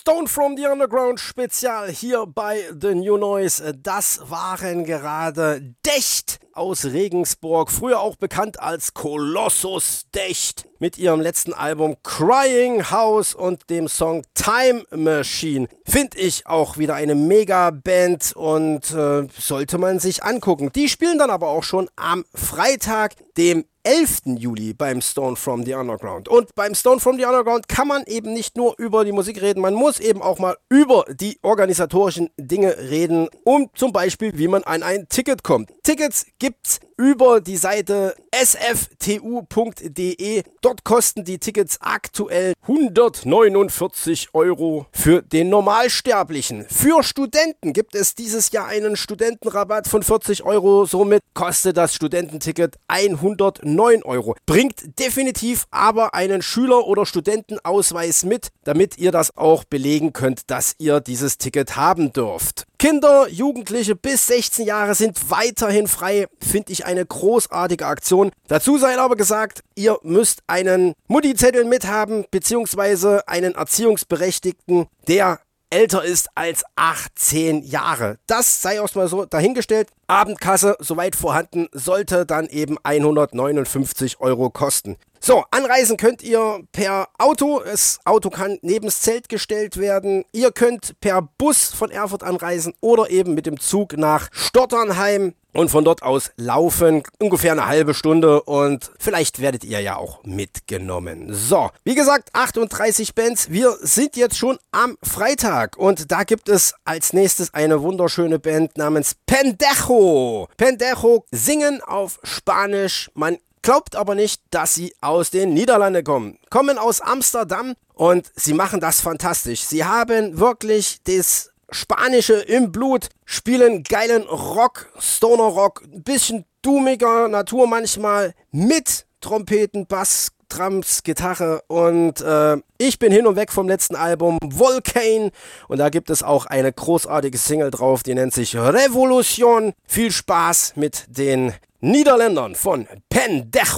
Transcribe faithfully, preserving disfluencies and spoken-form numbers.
Stone from the Underground Spezial hier bei The New Noise. Das waren gerade Decht aus Regensburg, früher auch bekannt als Kolossus Decht, mit ihrem letzten Album Crying House und dem Song Time Machine. Finde ich auch wieder eine Mega-Band und äh, sollte man sich angucken. Die spielen dann aber auch schon am Freitag, dem elften Juli beim Stone from the Underground. Und beim Stone from the Underground kann man eben nicht nur über die Musik reden, man muss eben auch mal über die organisatorischen Dinge reden, um zum Beispiel, wie man an ein Ticket kommt. Tickets gibt's über die Seite s f t u punkt d e. Dort kosten die Tickets aktuell hundertneunundvierzig Euro für den Normalsterblichen. Für Studenten gibt es dieses Jahr einen Studentenrabatt von vierzig Euro. Somit kostet das Studententicket hundertneun Euro. Bringt definitiv aber einen Schüler- oder Studentenausweis mit, damit ihr das auch belegen könnt, dass ihr dieses Ticket haben dürft. Kinder, Jugendliche bis sechzehn Jahre sind weiterhin frei. Finde ich eine großartige Aktion. Dazu sei aber gesagt, ihr müsst einen Mutti-Zettel mithaben, beziehungsweise einen Erziehungsberechtigten, der älter ist als achtzehn Jahre. Das sei erstmal so dahingestellt. Abendkasse, soweit vorhanden, sollte dann eben hundertneunundfünfzig Euro kosten. So, anreisen könnt ihr per Auto. Das Auto kann neben das Zelt gestellt werden. Ihr könnt per Bus von Erfurt anreisen oder eben mit dem Zug nach Stotternheim und von dort aus laufen. Ungefähr eine halbe Stunde und vielleicht werdet ihr ja auch mitgenommen. So, wie gesagt, achtunddreißig Bands. Wir sind jetzt schon am Freitag und da gibt es als nächstes eine wunderschöne Band namens Pendejo. Pendejo singen auf Spanisch. Man glaubt aber nicht, dass sie aus den Niederlanden kommen. Kommen aus Amsterdam und sie machen das fantastisch. Sie haben wirklich das Spanische im Blut, spielen geilen Rock, Stoner Rock, ein bisschen doomiger Natur manchmal, mit Trompeten, Bass, Drums, Gitarre und äh, ich bin hin und weg vom letzten Album Volcane und da gibt es auch eine großartige Single drauf, die nennt sich Revolution. Viel Spaß mit den Niederländern von Pendejo.